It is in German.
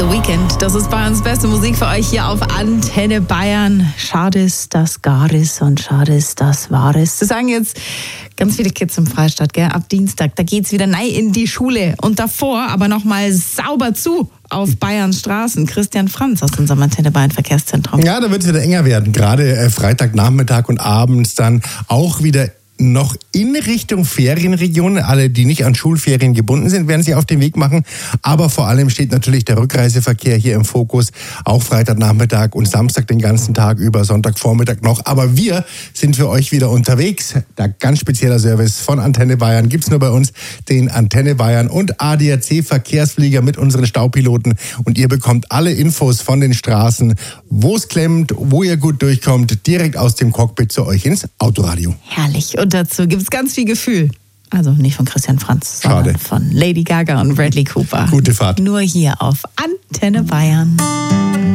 The Weeknd, das ist Bayerns beste Musik für euch hier auf Antenne Bayern. Schade ist, dass gar ist und schade ist, dass wahr ist. Das sagen jetzt ganz viele Kids im Freistaat, gell? Ab Dienstag, da geht's wieder rein in die Schule. Und davor aber nochmal sauber zu auf Bayerns Straßen. Christian Franz aus unserem Antenne Bayern Verkehrszentrum. Ja, da wird es wieder enger werden. Gerade Freitagnachmittag und abends dann auch wieder noch in Richtung Ferienregionen. Alle, die nicht an Schulferien gebunden sind, werden sich auf den Weg machen. Aber vor allem steht natürlich der Rückreiseverkehr hier im Fokus. Auch Freitagnachmittag und Samstag den ganzen Tag über, Sonntagvormittag noch. Aber wir sind für euch wieder unterwegs. Der ganz spezieller Service von Antenne Bayern gibt's nur bei uns. Den Antenne Bayern und ADAC Verkehrsflieger mit unseren Staupiloten. Und ihr bekommt alle Infos von den Straßen, wo es klemmt, wo ihr gut durchkommt, direkt aus dem Cockpit zu euch ins Autoradio. Herrlich. Und dazu gibt es ganz viel Gefühl. Also nicht von Christian Franz, sondern von Lady Gaga und Bradley Cooper. Gute Fahrt. Nur hier auf Antenne Bayern.